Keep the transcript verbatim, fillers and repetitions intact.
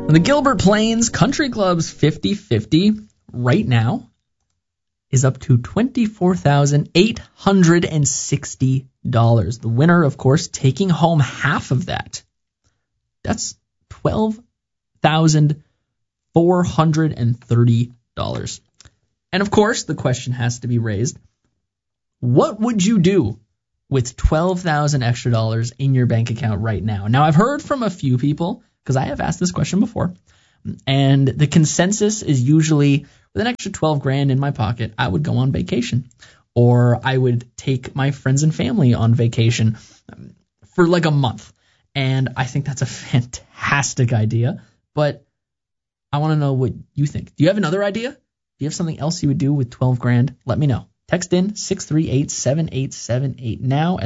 The Gilbert Plains Country Club's fifty fifty right now is up to twenty-four thousand eight hundred sixty dollars. The winner, of course, taking home half of that. That's twelve thousand four hundred thirty dollars. And of course, the question has to be raised, what would you do with twelve thousand extra dollars in your bank account right now? Now, I've heard from a few people, because I have asked this question before, and the consensus is usually with an extra twelve grand in my pocket, I would go on vacation, or I would take my friends and family on vacation for like a month. And I think that's a fantastic idea, but I want to know what you think. Do you have another idea? Do you have something else you would do with twelve grand? Let me know. Text in six three eight, seven eight seven eight now.